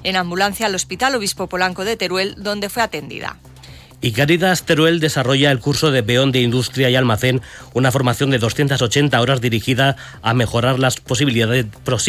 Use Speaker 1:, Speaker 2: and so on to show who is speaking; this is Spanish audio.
Speaker 1: en ambulancia al Hospital Obispo Polanco de Teruel, donde fue atendida.
Speaker 2: Y Cáritas Teruel desarrolla el curso de Peón de Industria y Almacén, una formación de 280 horas dirigida a mejorar las posibilidades